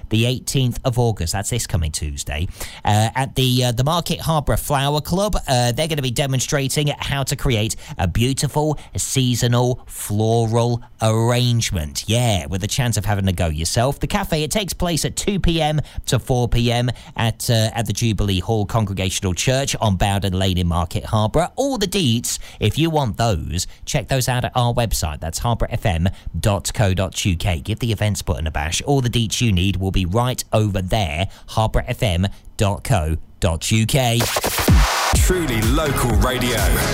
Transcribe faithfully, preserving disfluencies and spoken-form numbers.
the eighteenth of August. That's this coming Tuesday. Uh, at the uh, the Market Harborough Flower Club, uh, they're going to be demonstrating how to create a beautiful seasonal floral arrangement. Yeah, with a chance of having a go yourself. The cafe, it takes place at two p.m. to four p.m. at uh, at the Jubilee Hall Congregational Church on Bowden Lane in Market Harborough. All the deets, if you want those, check those out at our website. That's harborough f m dot co dot u k. Give the events button a bash. All the deets you need will be right over there, harborough f m dot co dot u k. Truly local radio.